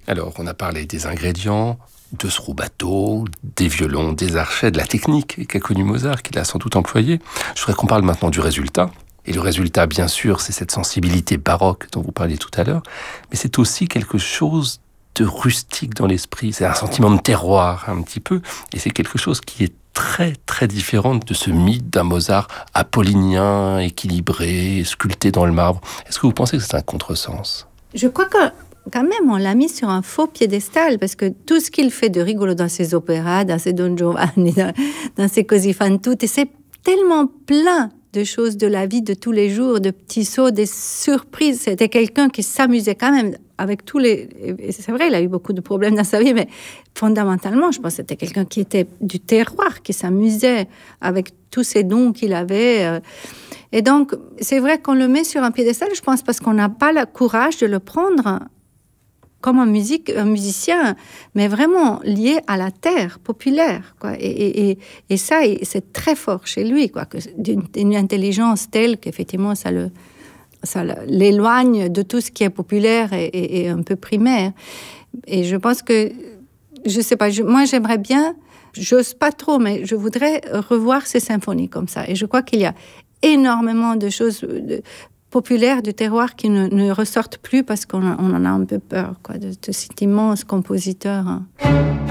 Alors, on a parlé des ingrédients, de ce roubateau, des violons, des archets, de la technique qu'a connu Mozart, qu'il a sans doute employée. Je voudrais qu'on parle maintenant du résultat. Et le résultat, bien sûr, c'est cette sensibilité baroque dont vous parliez tout à l'heure, mais c'est aussi quelque chose de rustique dans l'esprit. C'est un sentiment de terroir, un petit peu, et c'est quelque chose qui est très, très différent de ce mythe d'un Mozart apollinien, équilibré, sculpté dans le marbre. Est-ce que vous pensez que c'est un contresens ? Je crois que quand même, on l'a mis sur un faux piédestal, parce que tout ce qu'il fait de rigolo dans ses opéras, dans ses Don Giovanni, dans ses Così fan tutte, c'est tellement plein de choses de la vie de tous les jours, de petits sauts, des surprises. C'était quelqu'un qui s'amusait quand même avec tous les... Et c'est vrai, il a eu beaucoup de problèmes dans sa vie, mais fondamentalement, je pense que c'était quelqu'un qui était du terroir, qui s'amusait avec tous ces dons qu'il avait. Et donc, c'est vrai qu'on le met sur un piédestal, je pense, parce qu'on n'a pas le courage de le prendre comme un musicien, mais vraiment lié à la terre populaire, quoi. Et ça, c'est très fort chez lui, quoi, d'une intelligence telle qu'effectivement, ça l'éloigne de tout ce qui est populaire et un peu primaire. Et je pense que, je sais pas, moi j'aimerais bien, j'ose pas trop, mais je voudrais revoir ces symphonies comme ça. Et je crois qu'il y a énormément de choses populaires du terroir qui ne ressortent plus parce qu'on en a un peu peur, quoi, de cet immense compositeur. Hein.